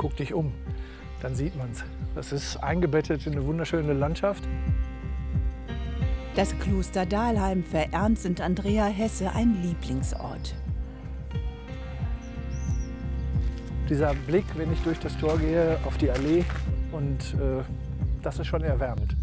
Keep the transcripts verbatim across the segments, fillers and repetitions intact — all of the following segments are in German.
guck dich um, dann sieht man es. Das ist eingebettet in eine wunderschöne Landschaft. Das Kloster Dahlheim für Ernst und Andrea Hesse ein Lieblingsort. Dieser Blick, wenn ich durch das Tor gehe, auf die Allee, und äh, das ist schon erwärmend.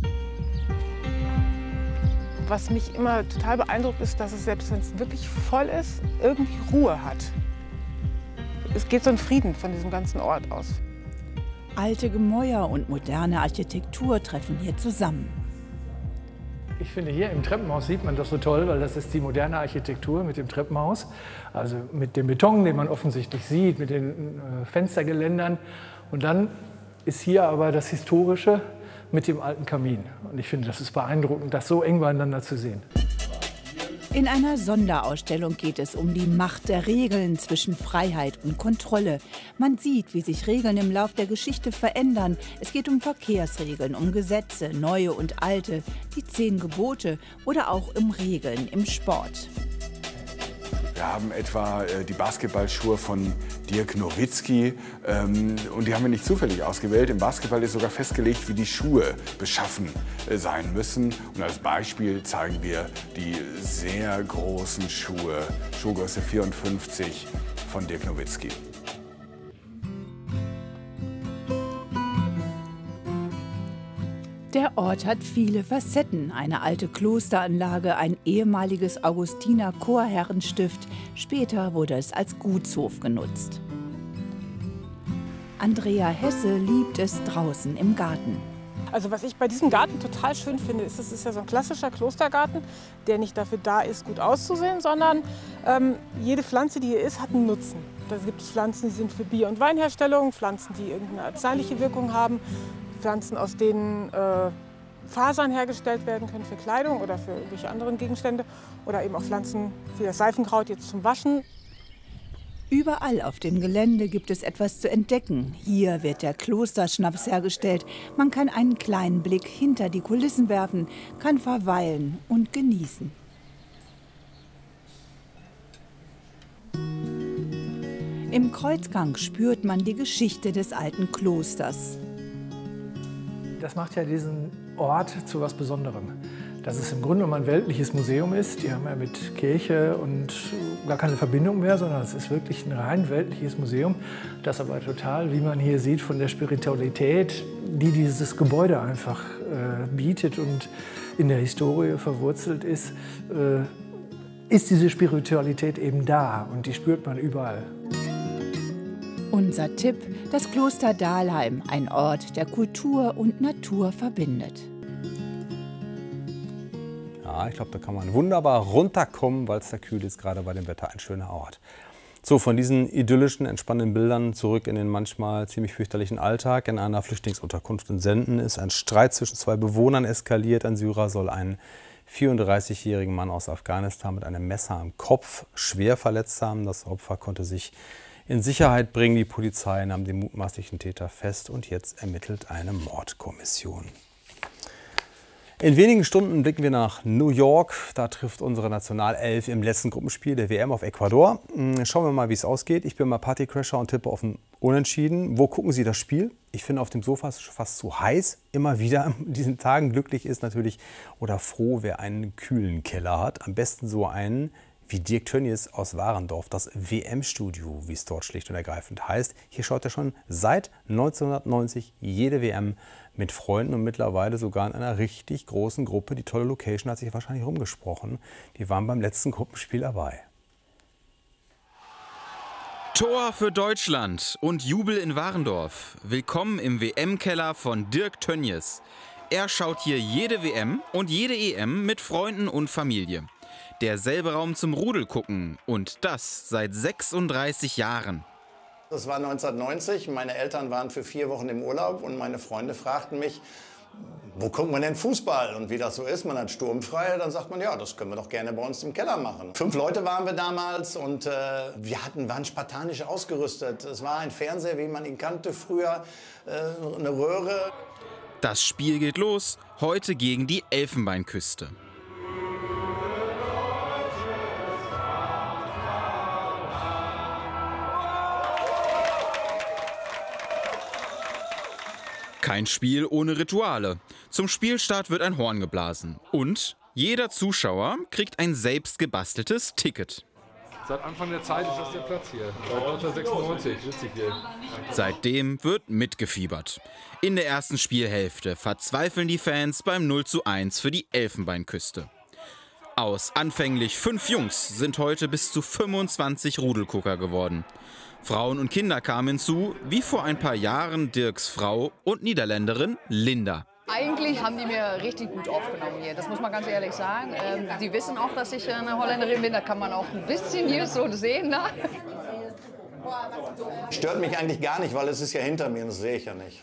Was mich immer total beeindruckt, ist, dass es, selbst wenn es wirklich voll ist, irgendwie Ruhe hat. Es geht so ein Frieden von diesem ganzen Ort aus. Alte Gemäuer und moderne Architektur treffen hier zusammen. Ich finde, hier im Treppenhaus sieht man das so toll, weil das ist die moderne Architektur mit dem Treppenhaus. Also mit dem Beton, den man offensichtlich sieht, mit den äh, Fenstergeländern. Und dann ist hier aber das Historische mit dem alten Kamin. Und ich finde, das ist beeindruckend, das so eng beieinander zu sehen. In einer Sonderausstellung geht es um die Macht der Regeln zwischen Freiheit und Kontrolle. Man sieht, wie sich Regeln im Lauf der Geschichte verändern. Es geht um Verkehrsregeln, um Gesetze, neue und alte, die zehn Gebote oder auch um Regeln im Sport. Wir haben etwa äh, die Basketballschuhe von Dirk Nowitzki, ähm, und die haben wir nicht zufällig ausgewählt. Im Basketball ist sogar festgelegt, wie die Schuhe beschaffen äh, sein müssen. Und als Beispiel zeigen wir die sehr großen Schuhe, Schuhgröße vierundfünfzig von Dirk Nowitzki. Der Ort hat viele Facetten. Eine alte Klosteranlage, ein ehemaliges Augustiner-Chorherrenstift. Später wurde es als Gutshof genutzt. Andrea Hesse liebt es draußen im Garten. Also was ich bei diesem Garten total schön finde, ist, es ist ja so ein klassischer Klostergarten, der nicht dafür da ist, gut auszusehen, sondern ähm, jede Pflanze, die hier ist, hat einen Nutzen. Da gibt es Pflanzen, die sind für Bier- und Weinherstellung, Pflanzen, die irgendeine arzneiliche Wirkung haben. Pflanzen, aus denen äh, Fasern hergestellt werden können für Kleidung oder für irgendwelche anderen Gegenstände. Oder eben auch Pflanzen wie das Seifenkraut jetzt zum Waschen. Überall auf dem Gelände gibt es etwas zu entdecken. Hier wird der Klosterschnaps hergestellt. Man kann einen kleinen Blick hinter die Kulissen werfen, kann verweilen und genießen. Im Kreuzgang spürt man die Geschichte des alten Klosters. Das macht ja diesen Ort zu was Besonderem. Dass es im Grunde genommen ein weltliches Museum ist. Die haben ja mit Kirche und gar keine Verbindung mehr, sondern es ist wirklich ein rein weltliches Museum, das aber total, wie man hier sieht, von der Spiritualität, die dieses Gebäude einfach äh, bietet und in der Historie verwurzelt ist, äh, ist diese Spiritualität eben da und die spürt man überall. Unser Tipp: das Kloster Dahlheim, ein Ort, der Kultur und Natur verbindet. Ja, ich glaube, da kann man wunderbar runterkommen, weil es da kühl ist, gerade bei dem Wetter ein schöner Ort. So, von diesen idyllischen, entspannenden Bildern zurück in den manchmal ziemlich fürchterlichen Alltag. In einer Flüchtlingsunterkunft in Senden ist ein Streit zwischen zwei Bewohnern eskaliert. Ein Syrer soll einen vierunddreißigjährigen Mann aus Afghanistan mit einem Messer am Kopf schwer verletzt haben. Das Opfer konnte sich in Sicherheit bringen. Die Polizei nahm den mutmaßlichen Täter fest und jetzt ermittelt eine Mordkommission. In wenigen Stunden blicken wir nach New York. Da trifft unsere Nationalelf im letzten Gruppenspiel der W M auf Ecuador. Schauen wir mal, wie es ausgeht. Ich bin mal Partycrasher und tippe auf ein Unentschieden. Wo gucken Sie das Spiel? Ich finde, auf dem Sofa ist es fast zu heiß. Immer wieder in diesen Tagen. Glücklich ist natürlich oder froh, wer einen kühlen Keller hat. Am besten so einen wie Dirk Tönnies aus Warendorf, das W M-Studio, wie es dort schlicht und ergreifend heißt. Hier schaut er schon seit neunzehnhundertneunzig jede W M mit Freunden und mittlerweile sogar in einer richtig großen Gruppe. Die tolle Location hat sich wahrscheinlich rumgesprochen. Die waren beim letzten Gruppenspiel dabei. Tor für Deutschland und Jubel in Warendorf. Willkommen im W M-Keller von Dirk Tönnies. Er schaut hier jede W M und jede E M mit Freunden und Familie. Derselbe Raum zum Rudel gucken und das seit sechsunddreißig Jahren. Das war neunzehnhundertneunzig, meine Eltern waren für vier Wochen im Urlaub und meine Freunde fragten mich, wo guckt man denn Fußball? Und wie das so ist, man hat sturmfrei, dann sagt man, ja, das können wir doch gerne bei uns im Keller machen. Fünf Leute waren wir damals und äh, wir hatten, waren spartanisch ausgerüstet. Es war ein Fernseher, wie man ihn kannte früher, äh, eine Röhre. Das Spiel geht los, heute gegen die Elfenbeinküste. Kein Spiel ohne Rituale. Zum Spielstart wird ein Horn geblasen. Und jeder Zuschauer kriegt ein selbst gebasteltes Ticket. Seit Anfang der Zeit ist das der Platz hier. Seit neunzehnhundertsechsundneunzig sitze ich hier. Seitdem wird mitgefiebert. In der ersten Spielhälfte verzweifeln die Fans beim null zu eins für die Elfenbeinküste. Aus anfänglich fünf Jungs sind heute bis zu fünfundzwanzig Rudelgucker geworden. Frauen und Kinder kamen hinzu, wie vor ein paar Jahren Dirks Frau und Niederländerin Linda. Eigentlich haben die mir richtig gut aufgenommen hier, das muss man ganz ehrlich sagen. Ähm, die wissen auch, dass ich eine Holländerin bin, da kann man auch ein bisschen hier so sehen. Ne? Stört mich eigentlich gar nicht, weil es ist ja hinter mir und das sehe ich ja nicht.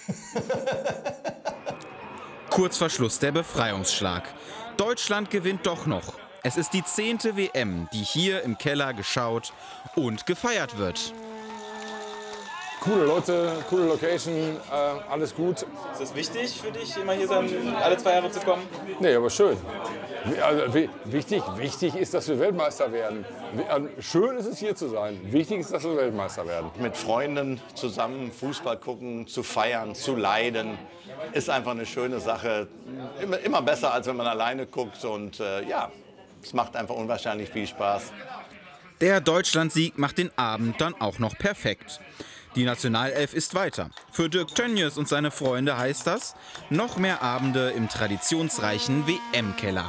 Kurz vor Schluss der Befreiungsschlag. Deutschland gewinnt doch noch. Es ist die zehnte W M, die hier im Keller geschaut und gefeiert wird. Coole Leute, coole Location, äh, alles gut. Ist das wichtig für dich, immer hier dann alle zwei Jahre zu kommen? Nee, aber schön. Also, wichtig, wichtig ist, dass wir Weltmeister werden. Schön ist es, hier zu sein. Wichtig ist, dass wir Weltmeister werden. Mit Freunden zusammen Fußball gucken, zu feiern, zu leiden, ist einfach eine schöne Sache. Immer, immer besser, als wenn man alleine guckt. Und äh, ja, es macht einfach unwahrscheinlich viel Spaß. Der Deutschlandsieg macht den Abend dann auch noch perfekt. Die Nationalelf ist weiter. Für Dirk Tönjes und seine Freunde heißt das noch mehr Abende im traditionsreichen W M-Keller.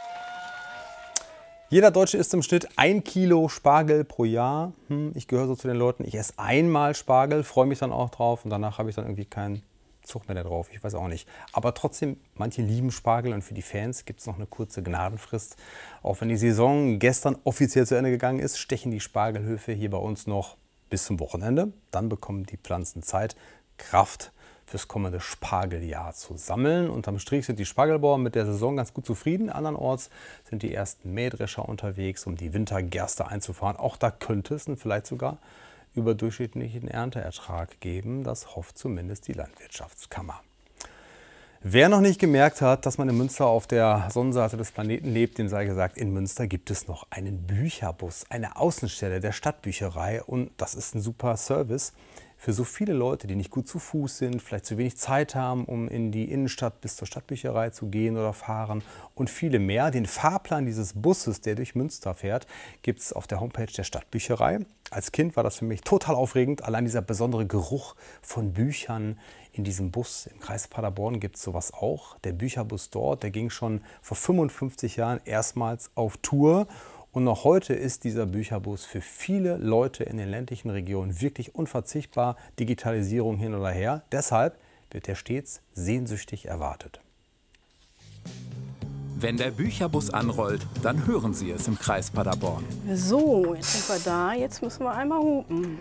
Jeder Deutsche isst im Schnitt ein Kilo Spargel pro Jahr. Hm, ich gehöre so zu den Leuten, ich esse einmal Spargel, freue mich dann auch drauf und danach habe ich dann irgendwie keinen Zug mehr da drauf. Ich weiß auch nicht. Aber trotzdem, manche lieben Spargel und für die Fans gibt es noch eine kurze Gnadenfrist. Auch wenn die Saison gestern offiziell zu Ende gegangen ist, stechen die Spargelhöfe hier bei uns noch bis zum Wochenende. Dann bekommen die Pflanzen Zeit, Kraft fürs kommende Spargeljahr zu sammeln. Unterm Strich sind die Spargelbauern mit der Saison ganz gut zufrieden. Andernorts sind die ersten Mähdrescher unterwegs, um die Wintergerste einzufahren. Auch da könnte es vielleicht sogar überdurchschnittlichen Ernteertrag geben. Das hofft zumindest die Landwirtschaftskammer. Wer noch nicht gemerkt hat, dass man in Münster auf der Sonnenseite des Planeten lebt, dem sei gesagt, in Münster gibt es noch einen Bücherbus, eine Außenstelle der Stadtbücherei. Und das ist ein super Service für so viele Leute, die nicht gut zu Fuß sind, vielleicht zu wenig Zeit haben, um in die Innenstadt bis zur Stadtbücherei zu gehen oder fahren und viele mehr. Den Fahrplan dieses Busses, der durch Münster fährt, gibt es auf der Homepage der Stadtbücherei. Als Kind war das für mich total aufregend. Allein dieser besondere Geruch von Büchern in diesem Bus. Im Kreis Paderborn gibt es sowas auch. Der Bücherbus dort, der ging schon vor fünfundfünfzig Jahren erstmals auf Tour. Und noch heute ist dieser Bücherbus für viele Leute in den ländlichen Regionen wirklich unverzichtbar. Digitalisierung hin oder her. Deshalb wird er stets sehnsüchtig erwartet. Wenn der Bücherbus anrollt, dann hören Sie es im Kreis Paderborn. So, jetzt sind wir da. Jetzt müssen wir einmal hupen.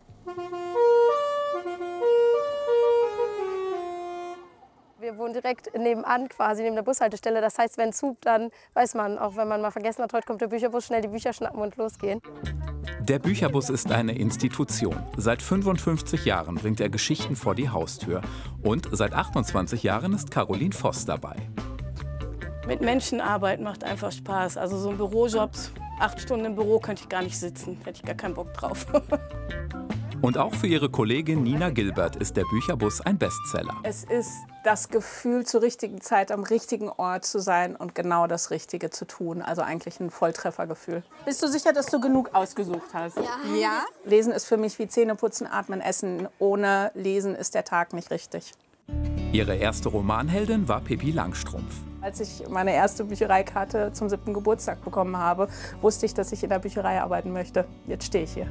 Wir wohnen direkt nebenan, quasi neben der Bushaltestelle. Das heißt, wenn es hupt, dann weiß man, auch wenn man mal vergessen hat, heute kommt der Bücherbus, schnell die Bücher schnappen und losgehen. Der Bücherbus ist eine Institution. Seit fünfundfünfzig Jahren bringt er Geschichten vor die Haustür. Und seit achtundzwanzig Jahren ist Caroline Voss dabei. Mit Menschen arbeiten macht einfach Spaß. Also so ein Bürojob, acht Stunden im Büro könnte ich gar nicht sitzen. Hätte ich gar keinen Bock drauf. Und auch für ihre Kollegin Nina Gilbert ist der Bücherbus ein Bestseller. Es ist das Gefühl, zur richtigen Zeit am richtigen Ort zu sein und genau das Richtige zu tun. Also eigentlich ein Volltreffergefühl. Bist du sicher, dass du genug ausgesucht hast? Ja. Ja? Lesen ist für mich wie Zähneputzen, Atmen, Essen. Ohne Lesen ist der Tag nicht richtig. Ihre erste Romanheldin war Pippi Langstrumpf. Als ich meine erste Büchereikarte zum siebten Geburtstag bekommen habe, wusste ich, dass ich in der Bücherei arbeiten möchte. Jetzt stehe ich hier.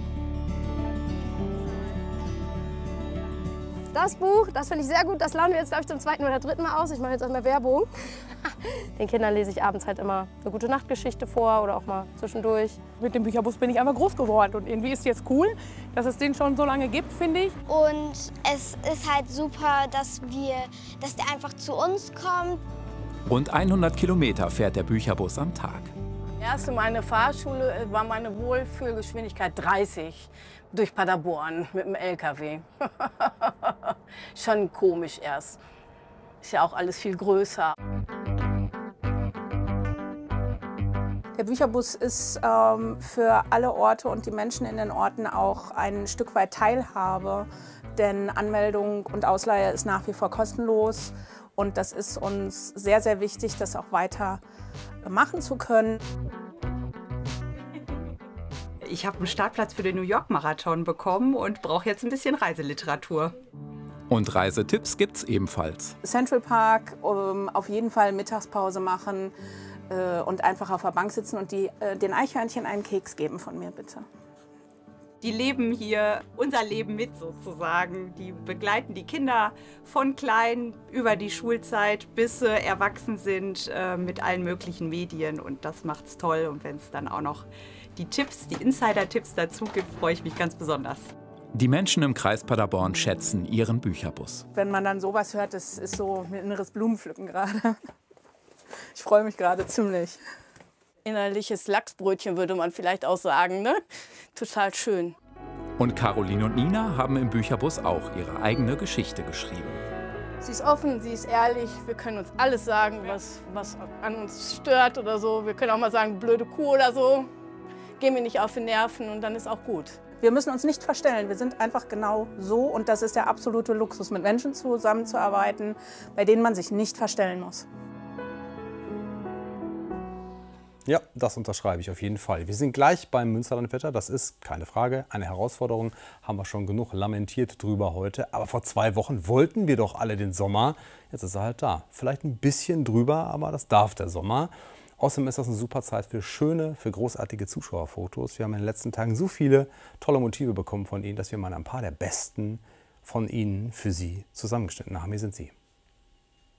Das Buch, das finde ich sehr gut. Das laden wir jetzt, glaube ich, zum zweiten oder dritten Mal aus. Ich mache jetzt auch mal Werbung. Den Kindern lese ich abends halt immer eine gute Nachtgeschichte vor oder auch mal zwischendurch. Mit dem Bücherbus bin ich einfach groß geworden und irgendwie ist es jetzt cool, dass es den schon so lange gibt, finde ich. Und es ist halt super, dass wir, dass der einfach zu uns kommt. Rund hundert Kilometer fährt der Bücherbus am Tag. Erste meine Fahrschule war meine Wohlfühlgeschwindigkeit dreißig durch Paderborn mit dem L K W. Schon komisch erst. Ist ja auch alles viel größer. Der Bücherbus ist ähm, für alle Orte und die Menschen in den Orten auch ein Stück weit Teilhabe, denn Anmeldung und Ausleihe ist nach wie vor kostenlos und das ist uns sehr, sehr wichtig, das auch weiter machen zu können. Ich habe einen Startplatz für den New York Marathon bekommen und brauche jetzt ein bisschen Reiseliteratur. Und Reisetipps gibt's ebenfalls. Central Park, um, auf jeden Fall Mittagspause machen äh, und einfach auf der Bank sitzen und die, äh, den Eichhörnchen einen Keks geben von mir, bitte. Die leben hier unser Leben mit sozusagen. Die begleiten die Kinder von klein über die Schulzeit, bis sie erwachsen sind äh, mit allen möglichen Medien und das macht's toll. Und wenn es dann auch noch die Tipps, die Insider-Tipps dazu gibt, freue ich mich ganz besonders. Die Menschen im Kreis Paderborn schätzen ihren Bücherbus. Wenn man dann sowas hört, das ist so ein inneres Blumenpflücken gerade. Ich freue mich gerade ziemlich. Innerliches Lachsbrötchen würde man vielleicht auch sagen, ne? Total schön. Und Caroline und Nina haben im Bücherbus auch ihre eigene Geschichte geschrieben. Sie ist offen, sie ist ehrlich, wir können uns alles sagen, was, was an uns stört oder so. Wir können auch mal sagen, blöde Kuh oder so. Gehen wir nicht auf die Nerven und dann ist auch gut. Wir müssen uns nicht verstellen, wir sind einfach genau so und das ist der absolute Luxus, mit Menschen zusammenzuarbeiten, bei denen man sich nicht verstellen muss. Ja, das unterschreibe ich auf jeden Fall. Wir sind gleich beim Münsterlandwetter, das ist keine Frage, eine Herausforderung, haben wir schon genug lamentiert drüber heute. Aber vor zwei Wochen wollten wir doch alle den Sommer, jetzt ist er halt da. Vielleicht ein bisschen drüber, aber das darf der Sommer. Außerdem ist das eine super Zeit für schöne, für großartige Zuschauerfotos. Wir haben in den letzten Tagen so viele tolle Motive bekommen von Ihnen, dass wir mal ein paar der besten von Ihnen für Sie zusammengeschnitten haben. Hier sind sie.